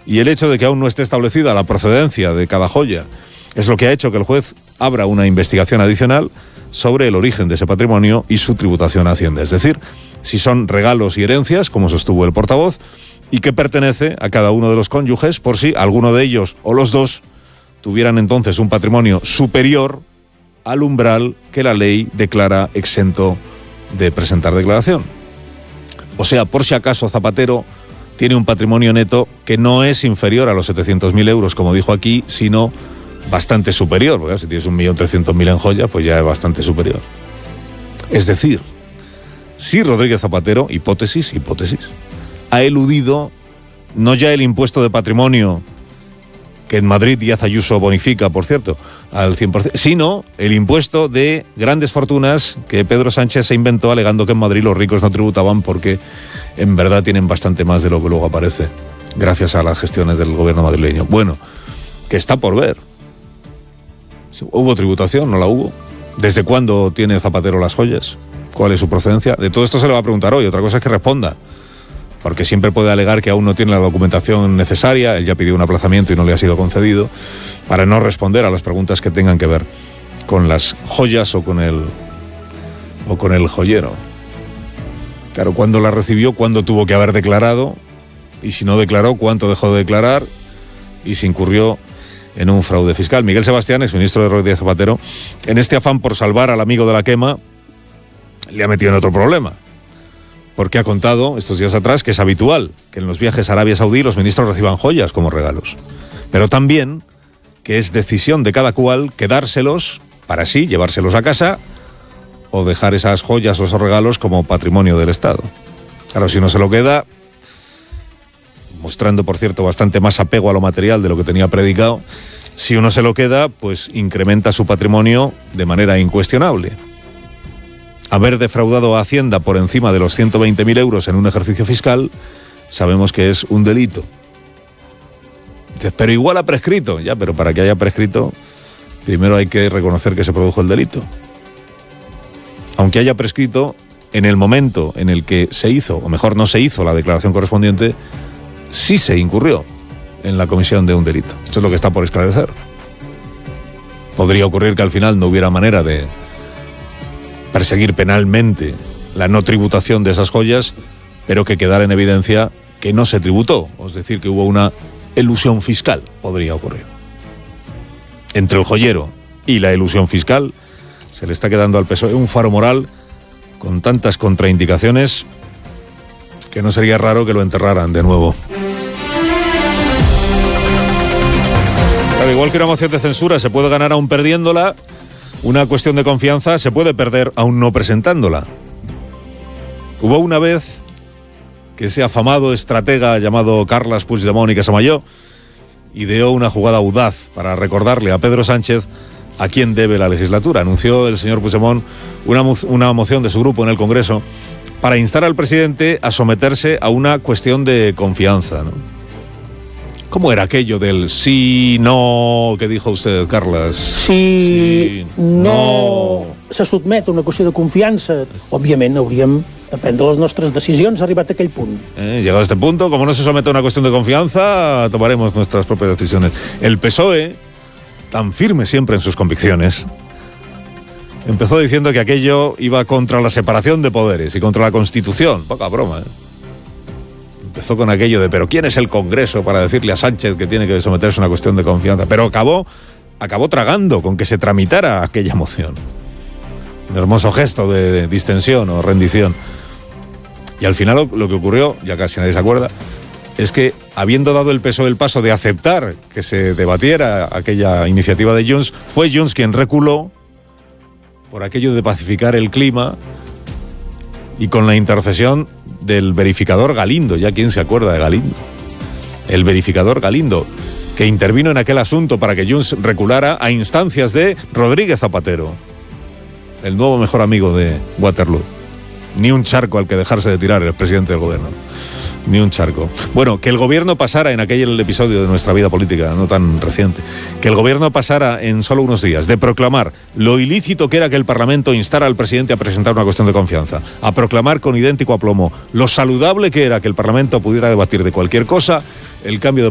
Y el hecho de que aún no esté establecida la procedencia de cada joya es lo que ha hecho que el juez abra una investigación adicional sobre el origen de ese patrimonio y su tributación a Hacienda. Es decir, si son regalos y herencias, como sostuvo el portavoz, y que pertenece a cada uno de los cónyuges por si alguno de ellos o los dos tuvieran entonces un patrimonio superior al umbral que la ley declara exento de presentar declaración. O sea, por si acaso Zapatero tiene un patrimonio neto que no es inferior a los 700.000 euros, como dijo aquí, sino bastante superior, porque si tienes 1.300.000 en joya, pues ya es bastante superior. Es decir, si Rodríguez Zapatero, hipótesis, ha eludido no ya el impuesto de patrimonio, que en Madrid Díaz Ayuso bonifica, por cierto, al 100%, sino el impuesto de grandes fortunas que Pedro Sánchez se inventó alegando que en Madrid los ricos no tributaban porque en verdad tienen bastante más de lo que luego aparece, gracias a las gestiones del gobierno madrileño. Bueno, que está por ver. ¿Hubo tributación? ¿No la hubo? ¿Desde cuándo tiene Zapatero las joyas? ¿Cuál es su procedencia? De todo esto se le va a preguntar hoy. Otra cosa es que responda, porque siempre puede alegar que aún no tiene la documentación necesaria. Él ya pidió un aplazamiento y no le ha sido concedido, para no responder a las preguntas que tengan que ver con las joyas o con el joyero. Claro, ¿cuándo la recibió? ¿Cuándo tuvo que haber declarado? Y si no declaró, ¿cuánto dejó de declarar? Y si incurrió en un fraude fiscal. Miguel Sebastián, exministro de Rodríguez Zapatero, en este afán por salvar al amigo de la quema, le ha metido en otro problema. Porque ha contado estos días atrás que es habitual que en los viajes a Arabia Saudí los ministros reciban joyas como regalos. Pero también que es decisión de cada cual quedárselos para sí, llevárselos a casa, o dejar esas joyas o esos regalos como patrimonio del Estado. Claro, si uno se lo queda, mostrando, por cierto, bastante más apego a lo material de lo que tenía predicado, si uno se lo queda, pues incrementa su patrimonio de manera incuestionable. Haber defraudado a Hacienda por encima de los 120.000 euros en un ejercicio fiscal, sabemos que es un delito. Pero igual ha prescrito. Ya, pero para que haya prescrito, primero hay que reconocer que se produjo el delito. Aunque haya prescrito, en el momento en el que se hizo, o mejor no se hizo la declaración correspondiente, sí se incurrió en la comisión de un delito. Esto es lo que está por esclarecer. Podría ocurrir que al final no hubiera manera de perseguir penalmente la no tributación de esas joyas, pero que quedara en evidencia que no se tributó, es decir, que hubo una elusión fiscal, podría ocurrir. Entre el joyero y la elusión fiscal se le está quedando al PSOE un faro moral con tantas contraindicaciones que no sería raro que lo enterraran de nuevo. Pero igual que una moción de censura se puede ganar aún perdiéndola, una cuestión de confianza se puede perder aún no presentándola. Hubo una vez que ese afamado estratega llamado Carles Puigdemont i Casamajó ideó una jugada audaz para recordarle a Pedro Sánchez a quién debe la legislatura. Anunció el señor Puigdemont una moción de su grupo en el Congreso para instar al presidente a someterse a una cuestión de confianza, ¿no? ¿Cómo era aquello del sí, no, que dijo usted, Carles? Si no se sotmet a una qüestió de confiança, òbviament hauríem de prendre les nostres decisions, arribat a aquell punt. Llegado a este punto, como no se somete a una cuestión de confianza, tomaremos nuestras propias decisiones. El PSOE, tan firme siempre en sus convicciones, empezó diciendo que aquello iba contra la separación de poderes y contra la Constitución. Poca broma, ¿eh? Empezó con aquello de, pero ¿quién es el Congreso para decirle a Sánchez que tiene que someterse a una cuestión de confianza? Pero acabó tragando con que se tramitara aquella moción. Un hermoso gesto de distensión o rendición. Y al final lo que ocurrió, ya casi nadie se acuerda, es que habiendo dado el PSOE el paso de aceptar que se debatiera aquella iniciativa de Junts, fue Junts quien reculó por aquello de pacificar el clima y con la intercesión del verificador Galindo. Ya quién se acuerda de Galindo. El verificador Galindo, que intervino en aquel asunto para que Junts reculara a instancias de Rodríguez Zapatero, el nuevo mejor amigo de Waterloo. Ni un charco al que dejarse de tirar el presidente del gobierno. Ni un charco. Bueno, que el gobierno pasara en aquel episodio de nuestra vida política, no tan reciente, que el gobierno pasara en solo unos días de proclamar lo ilícito que era que el Parlamento instara al presidente a presentar una cuestión de confianza, a proclamar con idéntico aplomo lo saludable que era que el Parlamento pudiera debatir de cualquier cosa, el cambio de